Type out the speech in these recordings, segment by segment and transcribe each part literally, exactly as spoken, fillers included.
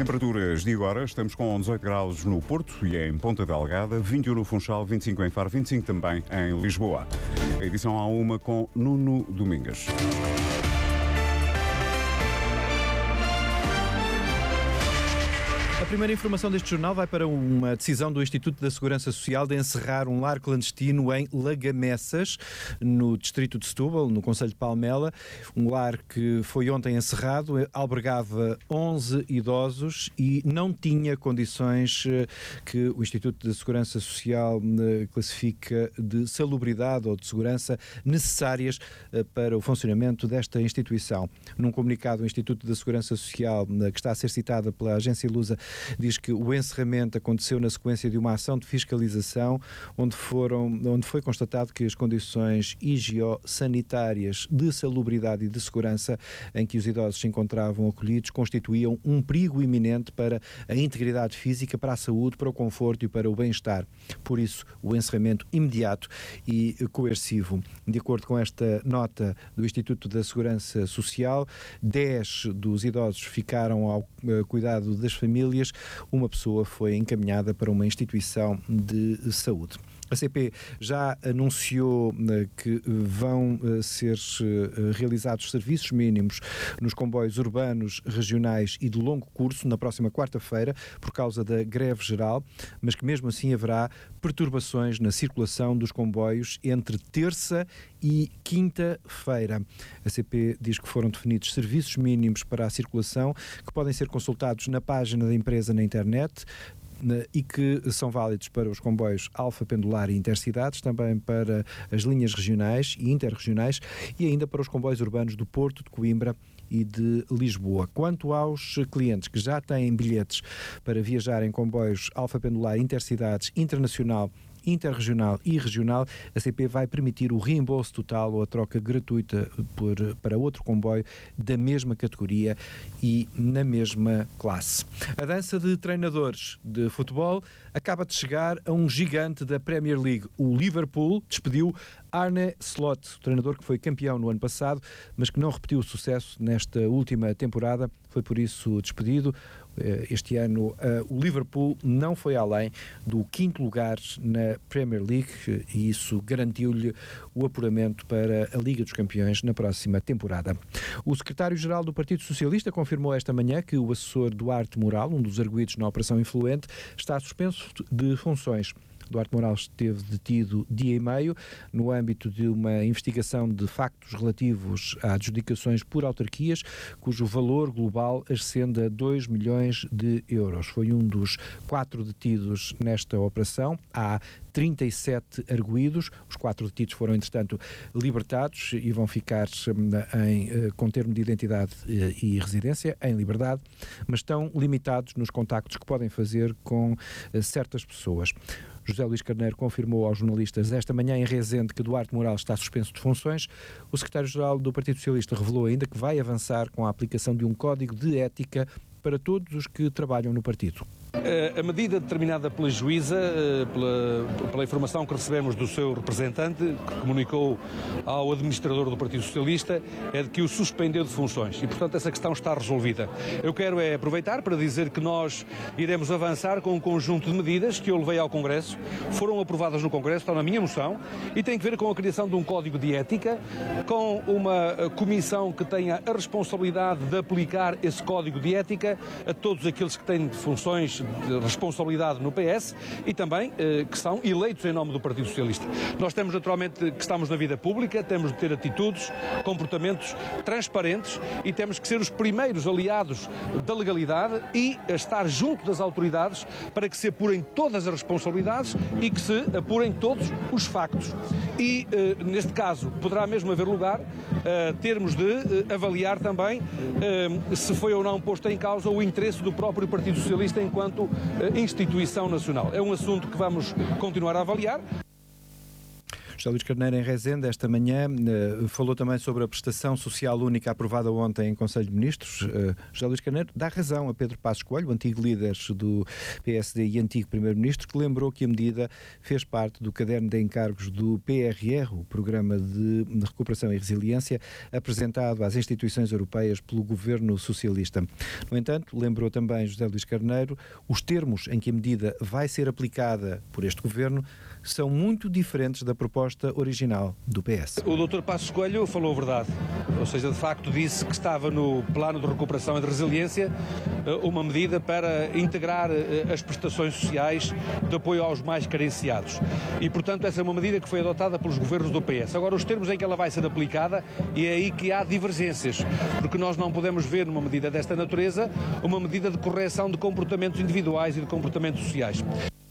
Temperaturas de agora, estamos com dezoito graus no Porto e em Ponta Delgada, vinte e um no Funchal, vinte e cinco em Faro, vinte e cinco também em Lisboa. A edição A uma com Nuno Domingas. A primeira informação deste jornal vai para uma decisão do Instituto da Segurança Social de encerrar um lar clandestino em Lagamessas, no distrito de Setúbal, no concelho de Palmela. Um lar que foi ontem encerrado, albergava onze idosos e não tinha condições que o Instituto da Segurança Social classifica de salubridade ou de segurança necessárias para o funcionamento desta instituição. Num comunicado, o Instituto da Segurança Social, que está a ser citada pela agência Lusa, diz que o encerramento aconteceu na sequência de uma ação de fiscalização onde, foram, onde foi constatado que as condições higiosanitárias de salubridade e de segurança em que os idosos se encontravam acolhidos constituíam um perigo iminente para a integridade física, para a saúde, para o conforto e para o bem-estar. Por isso, o encerramento imediato e coercivo. De acordo com esta nota do Instituto da Segurança Social, dez dos idosos ficaram ao cuidado das famílias. Uma pessoa foi encaminhada para uma instituição de saúde. A C P já anunciou que vão ser realizados serviços mínimos nos comboios urbanos, regionais e de longo curso na próxima quarta-feira por causa da greve geral, mas que mesmo assim haverá perturbações na circulação dos comboios entre terça e quinta-feira. A C P diz que foram definidos serviços mínimos para a circulação que podem ser consultados na página da empresa na internet e que são válidos para os comboios Alfa, Pendular e Intercidades, também para as linhas regionais e interregionais e ainda para os comboios urbanos do Porto, de Coimbra e de Lisboa. Quanto aos clientes que já têm bilhetes para viajar em comboios Alfa, Pendular, Intercidades, Internacional, interregional e regional, a C P vai permitir o reembolso total ou a troca gratuita por, para outro comboio da mesma categoria e na mesma classe. A dança de treinadores de futebol acaba de chegar a um gigante da Premier League. O Liverpool despediu Arne Slot, o treinador que foi campeão no ano passado, mas que não repetiu o sucesso nesta última temporada. Foi por isso despedido. Este ano o Liverpool não foi além do quinto lugar na Premier League e isso garantiu-lhe o apuramento para a Liga dos Campeões na próxima temporada. O secretário-geral do Partido Socialista confirmou esta manhã que o assessor Duarte Moral, um dos arguidos na Operação Influente, está suspenso de funções. Duarte Moral esteve detido dia e meio no âmbito de uma investigação de factos relativos a adjudicações por autarquias, cujo valor global ascende a dois milhões de euros. Foi um dos quatro detidos nesta operação. Há trinta e sete arguidos. Os quatro detidos foram, entretanto, libertados e vão ficar em, com termo de identidade e residência em liberdade, mas estão limitados nos contactos que podem fazer com certas pessoas. José Luís Carneiro confirmou aos jornalistas esta manhã em Rezende que Duarte Moral está suspenso de funções. O secretário-geral do Partido Socialista revelou ainda que vai avançar com a aplicação de um código de ética para todos os que trabalham no partido. A medida determinada pela juíza, pela, pela informação que recebemos do seu representante, que comunicou ao administrador do Partido Socialista, é de que o suspendeu de funções e, portanto, essa questão está resolvida. Eu quero é aproveitar para dizer que nós iremos avançar com um conjunto de medidas que eu levei ao Congresso, foram aprovadas no Congresso, estão na minha moção e tem que ver com a criação de um código de ética, com uma comissão que tenha a responsabilidade de aplicar esse código de ética a todos aqueles que têm funções de responsabilidade no P S e também eh, que são eleitos em nome do Partido Socialista. Nós temos naturalmente que estamos na vida pública, temos de ter atitudes, comportamentos transparentes e temos que ser os primeiros aliados da legalidade e a estar junto das autoridades para que se apurem todas as responsabilidades e que se apurem todos os factos. E, eh, neste caso, poderá mesmo haver lugar uh, termos de uh, avaliar também uh, se foi ou não posto em causa o interesse do próprio Partido Socialista enquanto uh, instituição nacional. É um assunto que vamos continuar a avaliar. José Luís Carneiro, em Rezende, esta manhã, falou também sobre a prestação social única aprovada ontem em Conselho de Ministros. José Luís Carneiro dá razão a Pedro Passos Coelho, o antigo líder do P S D e antigo primeiro-ministro, que lembrou que a medida fez parte do caderno de encargos do P R R, o Programa de Recuperação e Resiliência, apresentado às instituições europeias pelo governo socialista. No entanto, lembrou também José Luís Carneiro, os termos em que a medida vai ser aplicada por este governo são muito diferentes da proposta original do P S. O doutor Passos Coelho falou a verdade, ou seja, de facto disse que estava no plano de recuperação e de resiliência uma medida para integrar as prestações sociais de apoio aos mais carenciados. E, portanto, essa é uma medida que foi adotada pelos governos do P S. Agora, os termos em que ela vai ser aplicada, e é aí que há divergências, porque nós não podemos ver numa medida desta natureza uma medida de correção de comportamentos individuais e de comportamentos sociais.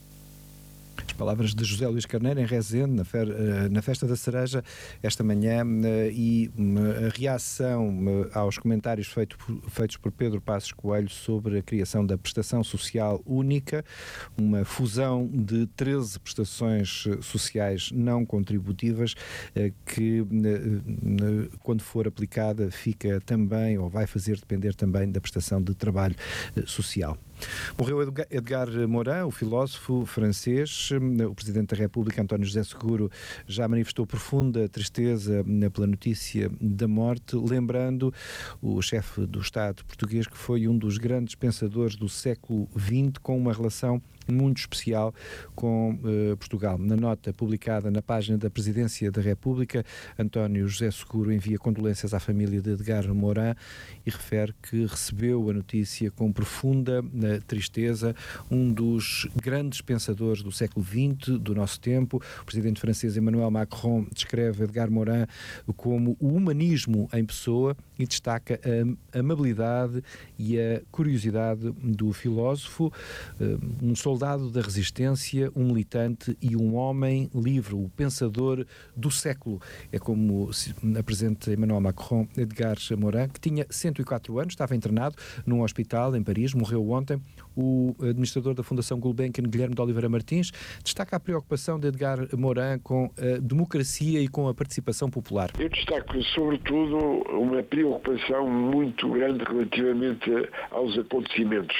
Palavras de José Luís Carneiro em Rezende, na, fer, na Festa da Cereja, esta manhã, e a reação aos comentários feito por, feitos por Pedro Passos Coelho sobre a criação da prestação social única, uma fusão de treze prestações sociais não contributivas que, quando for aplicada, fica também, ou vai fazer depender também da prestação de trabalho social. Morreu Edgar Morin, o filósofo francês. O Presidente da República, António José Seguro, já manifestou profunda tristeza pela notícia da morte, lembrando o chefe do Estado português que foi um dos grandes pensadores do século vinte, com uma relação muito especial com uh, Portugal. Na nota publicada na página da Presidência da República, António José Seguro envia condolências à família de Edgar Morin e refere que recebeu a notícia com profunda uh, tristeza, um dos grandes pensadores do século vinte, do nosso tempo. O presidente francês Emmanuel Macron descreve Edgar Morin como o humanismo em pessoa e destaca a amabilidade e a curiosidade do filósofo, uh, um soldado da resistência, um militante e um homem livre, o pensador do século. É como se apresenta Emmanuel Macron Edgar Morin, que tinha cento e quatro anos, estava internado num hospital em Paris, morreu ontem. O administrador da Fundação Gulbenkian, Guilherme de Oliveira Martins, destaca a preocupação de Edgar Morin com a democracia e com a participação popular. Eu destaco, sobretudo, uma preocupação muito grande relativamente aos acontecimentos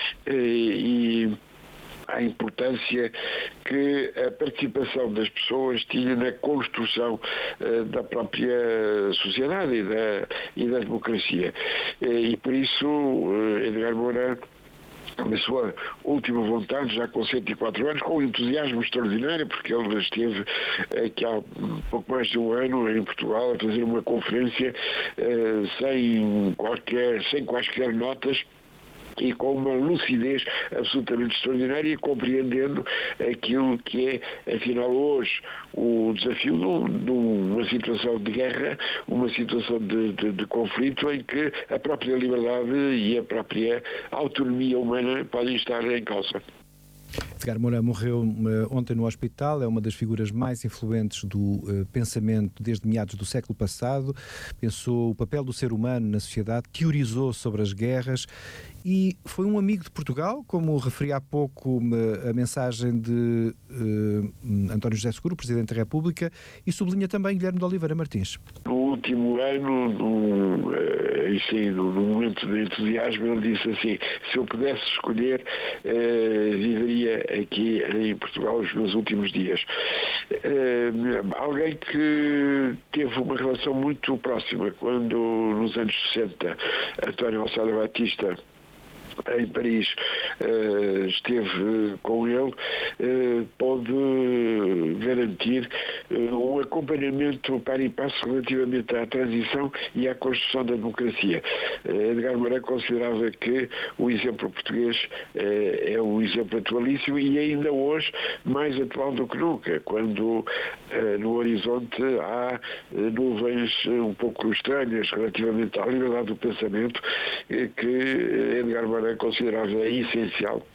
e, e a importância que a participação das pessoas tinha na construção uh, da própria sociedade e da, e da democracia. Uh, e por isso, uh, Edgar Morin, na sua última vontade, já com cento e quatro anos, com um entusiasmo extraordinário, porque ele esteve aqui há pouco mais de um ano em Portugal a fazer uma conferência uh, sem, qualquer, sem quaisquer notas, e com uma lucidez absolutamente extraordinária e compreendendo aquilo que é, afinal, hoje o desafio de uma situação de guerra, uma situação de, de, de conflito em que a própria liberdade e a própria autonomia humana podem estar em causa. Edgar Morin morreu uh, ontem no hospital, é uma das figuras mais influentes do uh, pensamento desde meados do século passado, pensou o papel do ser humano na sociedade, teorizou sobre as guerras e foi um amigo de Portugal, como referi há pouco uh, a mensagem de uh, António José Seguro, Presidente da República, e sublinha também Guilherme de Oliveira Martins. No último ano, no, uh, sim, no, no momento de entusiasmo, ele disse assim: se eu pudesse escolher, uh, viveria aqui em Portugal os meus últimos dias. Uh, alguém que teve uma relação muito próxima quando, nos anos sessenta, António Alçada Batista, em Paris, uh, esteve com ele, uh, pode garantir uh, um acompanhamento par e passo relativamente à transição e à construção da democracia. Uh, Edgar Morin considerava que o exemplo português uh, é um exemplo atualíssimo e ainda hoje mais atual do que nunca, quando uh, no horizonte há uh, nuvens um pouco estranhas relativamente à liberdade do pensamento uh, que Edgar Morin considerava essencial.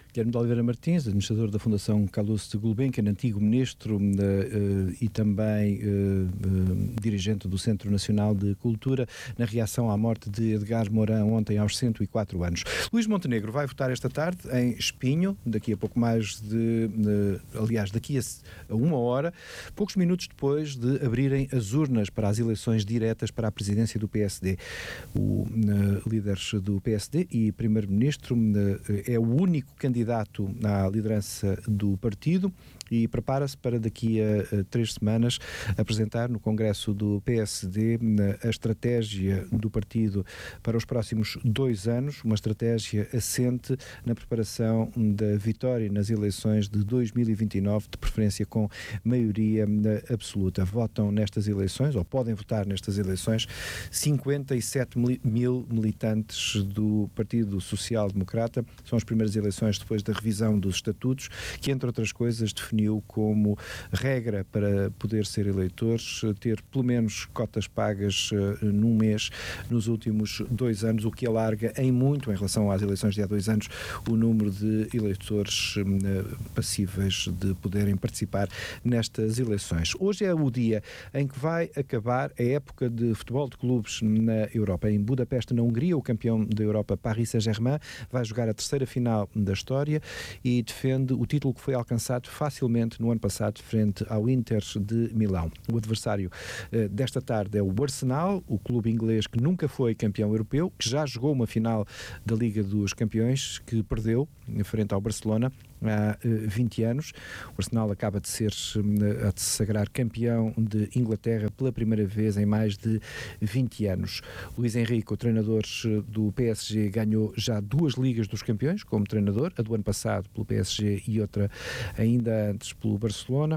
Guilherme de Oliveira Martins, administrador da Fundação Calouste Gulbenkian, antigo ministro uh, uh, e também uh, uh, dirigente do Centro Nacional de Cultura, na reação à morte de Edgar Mourão ontem aos cento e quatro anos. Luís Montenegro vai votar esta tarde em Espinho, daqui a pouco mais de, uh, aliás, daqui a uma hora, poucos minutos depois de abrirem as urnas para as eleições diretas para a presidência do P S D. O uh, líder do P S D e primeiro-ministro uh, é o único candidato à liderança do partido e prepara-se para daqui a, a três semanas apresentar no Congresso do P S D a estratégia do partido para os próximos dois anos, uma estratégia assente na preparação da vitória nas eleições de dois mil e vinte e nove, de preferência com maioria absoluta. Votam nestas eleições, ou podem votar nestas eleições, cinquenta e sete mil militantes do Partido Social Democrata. São as primeiras eleições depois da revisão dos estatutos, que, entre outras coisas, definiu como regra para poder ser eleitores ter pelo menos cotas pagas uh, num mês nos últimos dois anos, o que alarga em muito, em relação às eleições de há dois anos, o número de eleitores uh, passíveis de poderem participar nestas eleições. Hoje é o dia em que vai acabar a época de futebol de clubes na Europa. Em Budapeste, na Hungria, o campeão da Europa, Paris Saint-Germain, vai jogar a terceira final da história e defende o título que foi alcançado facilmente no ano passado frente ao Inter de Milão. O adversário uh, desta tarde é o Arsenal, o clube inglês que nunca foi campeão europeu, que já jogou uma final da Liga dos Campeões, que perdeu frente ao Barcelona há uh, vinte anos. O Arsenal acaba de ser uh, a de se sagrar campeão de Inglaterra pela primeira vez em mais de vinte anos. Luís Henrique, o treinador do P S G, ganhou já duas Ligas dos Campeões como treinador, a do ano passado pelo P S G e outra ainda antes pelo Barcelona.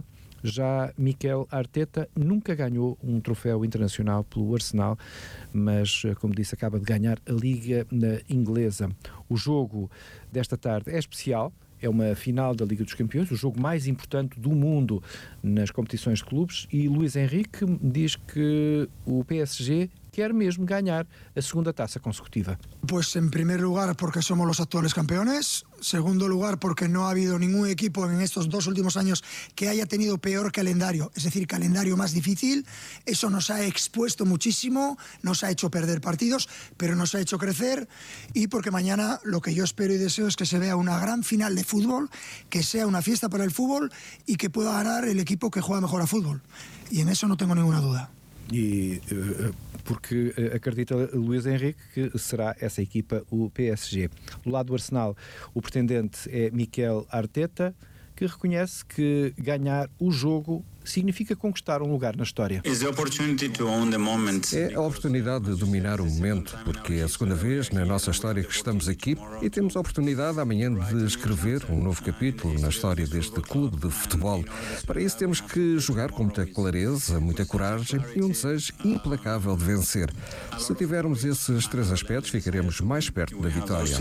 Já Mikel Arteta nunca ganhou um troféu internacional pelo Arsenal, mas, como disse, acaba de ganhar a Liga Inglesa. O jogo desta tarde é especial. É uma final da Liga dos Campeões, o jogo mais importante do mundo nas competições de clubes, e Luís Henrique diz que o P S G quer mesmo ganhar a segunda taça consecutiva. Pues en primer lugar porque somos los actuales campeones, segundo lugar porque no ha habido ningún equipo en estos dos últimos años que haya tenido peor calendario, es decir, calendario más difícil. Eso nos ha expuesto muchísimo, nos ha hecho perder partidos, pero nos ha hecho crecer, y porque mañana lo que yo espero y deseo es que se vea una gran final de fútbol, que sea una fiesta para el fútbol y que pueda ganar el equipo que juega mejor a fútbol. Y en eso no tengo ninguna duda. E uh, porque uh, acredita Luís Henrique que será essa equipa o P S G. Do lado do Arsenal, o pretendente é Mikel Arteta, que reconhece que ganhar o jogo significa conquistar um lugar na história. É a oportunidade de dominar o momento, porque é a segunda vez na nossa história que estamos aqui e temos a oportunidade amanhã de escrever um novo capítulo na história deste clube de futebol. Para isso temos que jogar com muita clareza, muita coragem e um desejo implacável de vencer. Se tivermos esses três aspectos, ficaremos mais perto da vitória.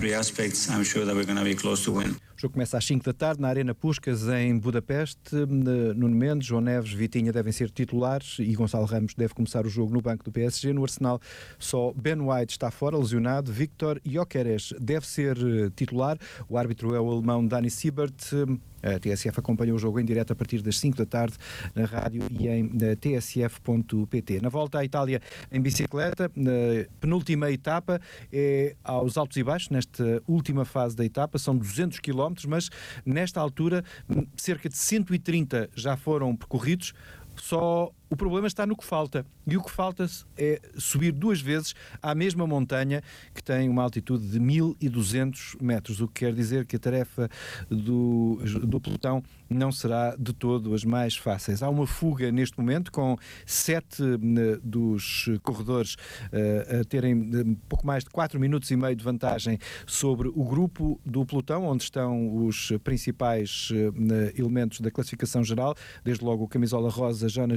O jogo começa às cinco da tarde na Arena Puskás, em Budapeste. Nuno Mendes, João Neves, Vitinha devem ser titulares e Gonçalo Ramos deve começar o jogo no banco do P S G. No Arsenal, só Ben White está fora, lesionado. Victor Gyökeres deve ser titular. O árbitro é o alemão Dani Siebert. A T S F acompanha o jogo em direto a partir das cinco da tarde na rádio e em t s f ponto p t. Na volta à Itália em bicicleta, na penúltima etapa, é aos altos e baixos, nesta última fase da etapa, são duzentos quilómetros, mas nesta altura cerca de cento e trinta já foram percorridos. Só o problema está no que falta. E o que falta é subir duas vezes à mesma montanha, que tem uma altitude de mil e duzentos metros, o que quer dizer que a tarefa do, do pelotão não será de todo as mais fáceis. Há uma fuga neste momento, com sete uh, dos corredores uh, a terem uh, pouco mais de quatro minutos e meio de vantagem sobre o grupo do pelotão, onde estão os principais uh, elementos da classificação geral, desde logo o camisola rosa Jonas Vingegaard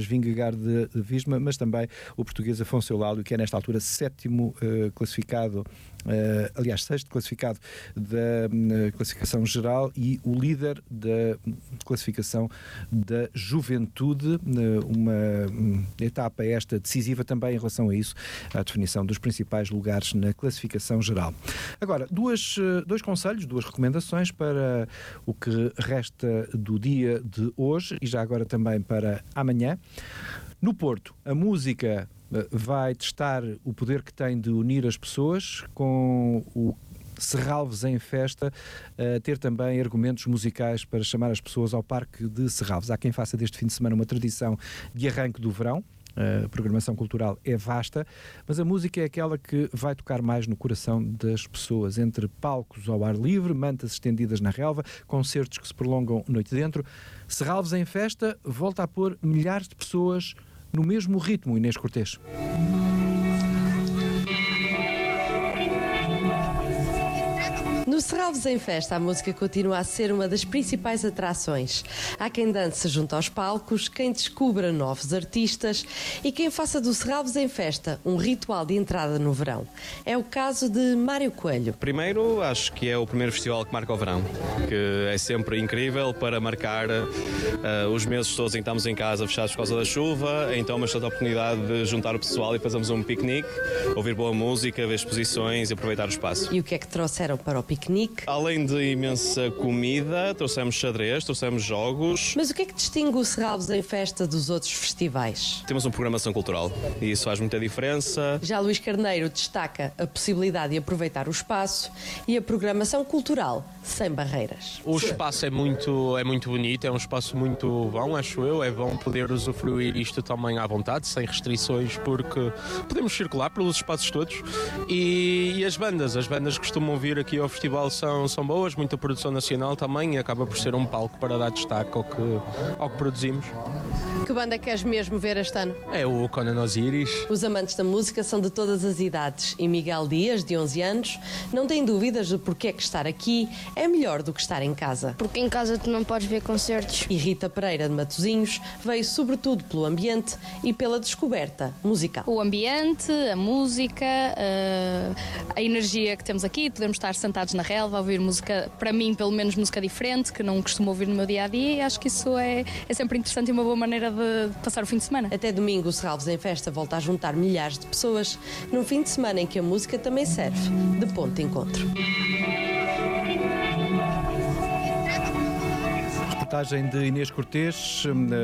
Edgar de Visma, mas também o português Afonso Eulálio, que é nesta altura sétimo uh, classificado, uh, aliás, sexto classificado da uh, classificação geral e o líder da classificação da juventude, uh, uma um, etapa esta decisiva também em relação a isso, à definição dos principais lugares na classificação geral. Agora, duas, uh, dois conselhos, duas recomendações para o que resta do dia de hoje e já agora também para amanhã. No Porto, a música vai testar o poder que tem de unir as pessoas, com o Serralves em Festa a ter também argumentos musicais para chamar as pessoas ao Parque de Serralves. Há quem faça deste fim de semana uma tradição de arranque do verão. A programação cultural é vasta, mas a música é aquela que vai tocar mais no coração das pessoas, entre palcos ao ar livre, mantas estendidas na relva, concertos que se prolongam noite dentro. Serralves em Festa volta a pôr milhares de pessoas no mesmo ritmo, Inês Cortês. No Serralves em Festa, a música continua a ser uma das principais atrações. Há quem dance junto aos palcos, quem descubra novos artistas e quem faça do Serralves em Festa um ritual de entrada no verão. É o caso de Mário Coelho. Primeiro, acho que é o primeiro festival que marca o verão, que é sempre incrível para marcar uh, os meses todos em que estamos em casa fechados por causa da chuva, então é uma excelente oportunidade de juntar o pessoal e fazermos um piquenique, ouvir boa música, ver exposições e aproveitar o espaço. E o que é que trouxeram para o piquenique? Além de imensa comida, trouxemos xadrez, trouxemos jogos. Mas o que é que distingue o Serralves em Festa dos outros festivais? Temos uma programação cultural e isso faz muita diferença. Já Luís Carneiro destaca a possibilidade de aproveitar o espaço e a programação cultural sem barreiras. O espaço é muito, é muito bonito, é um espaço muito bom, acho eu. É bom poder usufruir isto também à vontade, sem restrições, porque podemos circular pelos espaços todos. E, e as bandas, as bandas costumam vir aqui ao festival São, são boas, muita produção nacional também e acaba por ser um palco para dar destaque ao que, ao que produzimos. Que banda queres mesmo ver este ano? É o Conan Osiris. Os amantes da música são de todas as idades e Miguel Dias, de onze anos, não tem dúvidas de porque é que estar aqui é melhor do que estar em casa. Porque em casa tu não podes ver concertos. E Rita Pereira, de Matosinhos, veio sobretudo pelo ambiente e pela descoberta musical. O ambiente, a música, a energia que temos aqui, podemos estar sentados na relva a ouvir música, para mim pelo menos música diferente, que não costumo ouvir no meu dia-a-dia, e acho que isso é, é sempre interessante e uma boa maneira de passar o fim de semana. Até domingo o Serralves em Festa volta a juntar milhares de pessoas num fim de semana em que a música também serve de ponto de encontro. Reportagem de Inês Cortês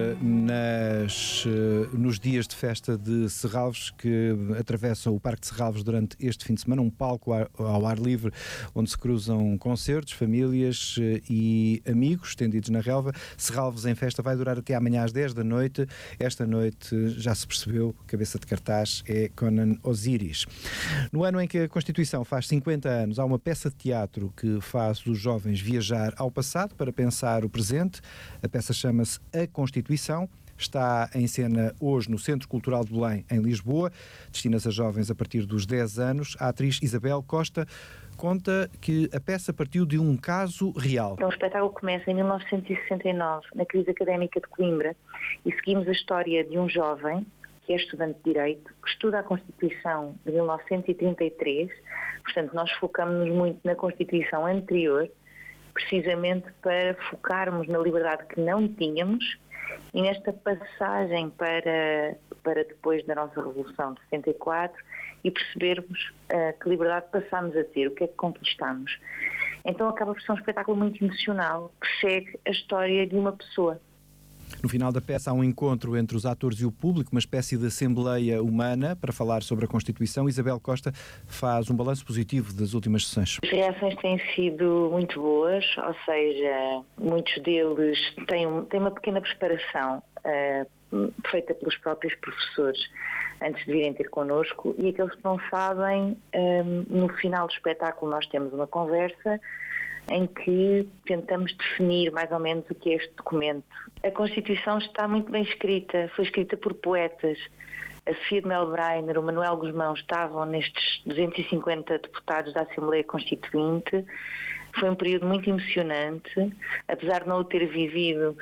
nas, nos dias de festa de Serralves que atravessam o Parque de Serralves durante este fim de semana, um palco ao ar livre onde se cruzam concertos, famílias e amigos estendidos na relva. Serralves em Festa vai durar até amanhã às dez da noite. Esta noite já se percebeu, cabeça de cartaz é Conan Osiris. No ano em que a Constituição faz cinquenta anos, há uma peça de teatro que faz os jovens viajar ao passado para pensar o presente. A peça chama-se A Constituição. Está em cena hoje no Centro Cultural de Belém, em Lisboa. Destina-se a jovens a partir dos dez anos. A atriz Isabel Costa conta que a peça partiu de um caso real. O espetáculo começa em mil novecentos e sessenta e nove, na crise académica de Coimbra, e seguimos a história de um jovem que é estudante de Direito, que estuda a Constituição de mil novecentos e trinta e três. Portanto, nós focamos-nos muito na Constituição anterior, precisamente para focarmos na liberdade que não tínhamos e nesta passagem para, para depois da nossa Revolução de setenta e quatro e percebermos uh, que liberdade passámos a ter, o que é que conquistamos. Então acaba por ser um espetáculo muito emocional que segue a história de uma pessoa. No final da peça há um encontro entre os atores e o público, uma espécie de assembleia humana para falar sobre a Constituição. Isabel Costa faz um balanço positivo das últimas sessões. As reações têm sido muito boas, ou seja, muitos deles têm, têm uma pequena preparação uh, feita pelos próprios professores antes de virem ter connosco, e aqueles que não sabem, um, no final do espetáculo nós temos uma conversa em que tentamos definir mais ou menos o que é este documento. A Constituição está muito bem escrita, foi escrita por poetas. A Sofia de Melbreiner, o Manuel Guzmão estavam nestes duzentos e cinquenta deputados da Assembleia Constituinte. Foi um período muito emocionante, apesar de não o ter vivido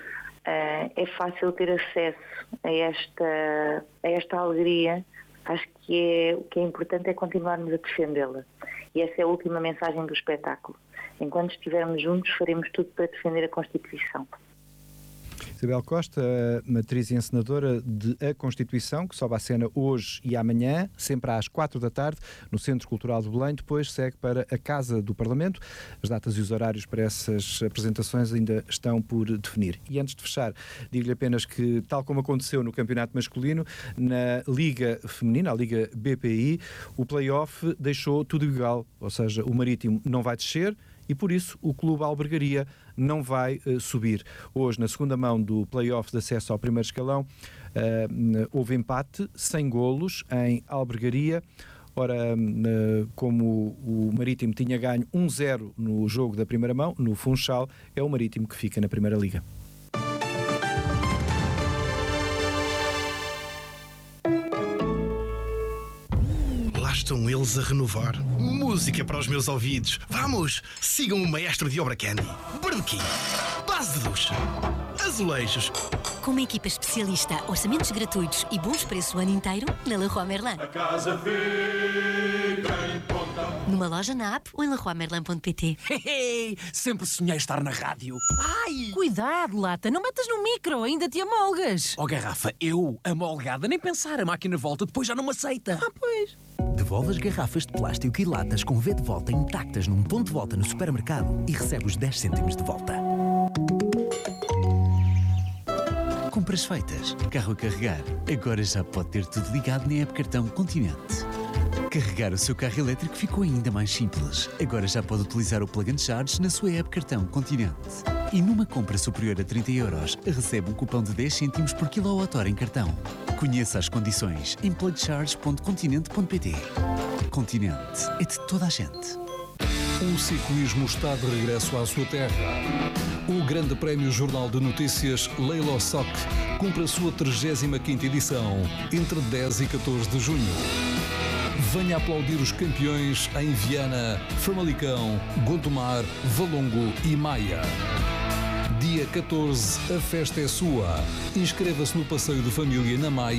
é fácil ter acesso a esta, a esta alegria. Acho que é, o que é importante é continuarmos a defendê-la. E essa é a última mensagem do espetáculo. Enquanto estivermos juntos, faremos tudo para defender a Constituição. Isabel Costa, matriz e encenadora de A Constituição, que sobe à cena hoje e amanhã, sempre às quatro da tarde, no Centro Cultural de Belém. Depois segue para a Casa do Parlamento. As datas e os horários para essas apresentações ainda estão por definir. E antes de fechar, digo-lhe apenas que, tal como aconteceu no campeonato masculino, na Liga Feminina, a Liga B P I, o play-off deixou tudo igual. Ou seja, o Marítimo não vai descer, e por isso o Clube Albergaria não vai uh, subir. Hoje, na segunda mão do play-off de acesso ao primeiro escalão, uh, houve empate, sem golos, em Albergaria. Ora, uh, como o Marítimo tinha ganho um zero no jogo da primeira mão, no Funchal, é o Marítimo que fica na Primeira Liga. Estão eles a renovar. Música para os meus ouvidos. Vamos, sigam o maestro de obra Candy. Barbequim, base de ducha, azulejos. Com uma equipa especialista, orçamentos gratuitos e bons preços o ano inteiro, na Leroy Merlin. A casa fica em Ponta. Numa loja na app ou em leroy merlin ponto pt. Hey, sempre sonhei estar na rádio. Ai! Cuidado, Lata, não metas no micro, ainda te amolgas. Oh, garrafa, eu, amolgada, nem pensar, a máquina volta, depois já não me aceita. Ah, pois. Devolve as garrafas de plástico e latas com V de volta intactas num ponto de volta no supermercado e recebe os dez cêntimos de volta. Compras feitas, carro a carregar. Agora já pode ter tudo ligado na app Cartão Continente. Carregar o seu carro elétrico ficou ainda mais simples. Agora já pode utilizar o Plug and Charge na sua app Cartão Continente. E numa compra superior a trinta euros, recebe um cupom de dez cêntimos por quilowatt-hora em cartão. Conheça as condições em plug charge ponto continente ponto pt. Continente é de toda a gente. O ciclismo está de regresso à sua terra. O Grande Prémio Jornal de Notícias Leilo Soc cumpre a sua trigésima quinta edição, entre dez e catorze de junho. Venha aplaudir os campeões em Viana, Famalicão, Gondomar, Valongo e Maia. Dia catorze, a festa é sua. Inscreva-se no passeio de família na Maia.